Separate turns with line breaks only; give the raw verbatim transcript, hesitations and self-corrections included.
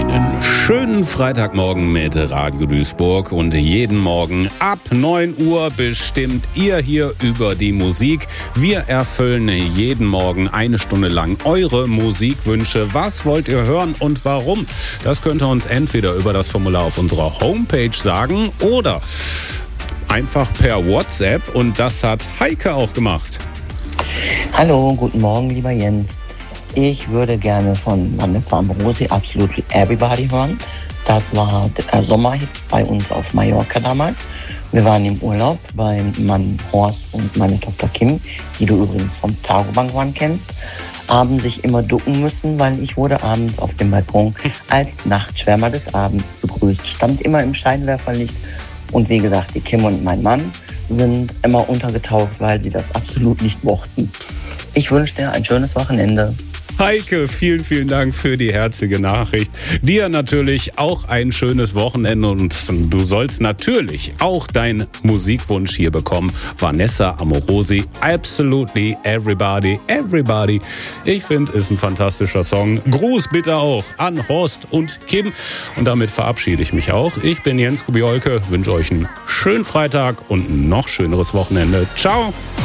Einen schönen Freitagmorgen mit Radio Duisburg und jeden Morgen ab neun Uhr bestimmt ihr hier über die Musik. Wir erfüllen jeden Morgen eine Stunde lang eure Musikwünsche. Was wollt ihr hören und warum? Das könnt ihr uns entweder über das Formular auf unserer Homepage sagen oder einfach per WhatsApp, und das hat Heike auch gemacht.
Hallo, guten Morgen, lieber Jens. Ich würde gerne von Vanessa Amorosi Absolutely Everybody hören. Das war der Sommerhit bei uns auf Mallorca damals. Wir waren im Urlaub bei meinem Horst und meiner Tochter Kim, die du übrigens vom Tagobank One kennst, haben sich immer ducken müssen, weil ich wurde abends auf dem Balkon als Nachtschwärmer des Abends begrüßt. Stand immer im Scheinwerferlicht und wie gesagt, die Kim und mein Mann sind immer untergetaucht, weil sie das absolut nicht mochten. Ich wünsche dir ein schönes Wochenende.
Heike, vielen, vielen Dank für die herzliche Nachricht. Dir natürlich auch ein schönes Wochenende und du sollst natürlich auch deinen Musikwunsch hier bekommen. Vanessa Amorosi, Absolutely Everybody, Everybody. Ich finde, ist ein fantastischer Song. Gruß bitte auch an Horst und Kim. Und damit verabschiede ich mich auch. Ich bin Jens Kubiolke, wünsche euch einen schönen Freitag und ein noch schöneres Wochenende. Ciao!